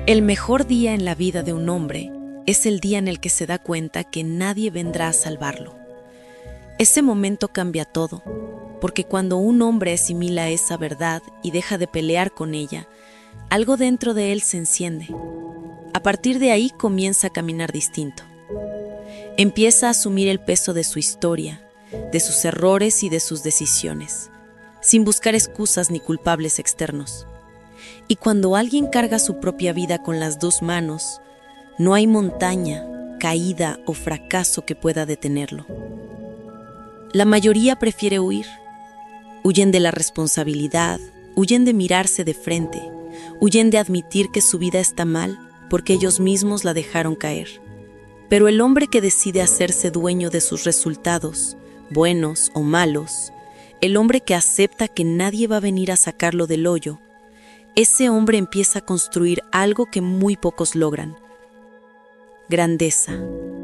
El mejor día en la vida de un hombre es el día en el que se da cuenta que nadie vendrá a salvarlo. Ese momento cambia todo, porque cuando un hombre asimila esa verdad y deja de pelear con ella, algo dentro de él se enciende. A partir de ahí comienza a caminar distinto. Empieza a asumir el peso de su historia, de sus errores y de sus decisiones, sin buscar excusas ni culpables externos. Y cuando alguien carga su propia vida con las dos manos, no hay montaña, caída o fracaso que pueda detenerlo. La mayoría prefiere huir. Huyen de la responsabilidad, huyen de mirarse de frente, huyen de admitir que su vida está mal porque ellos mismos la dejaron caer. Pero el hombre que decide hacerse dueño de sus resultados, buenos o malos, el hombre que acepta que nadie va a venir a sacarlo del hoyo, ese hombre empieza a construir algo que muy pocos logran: grandeza.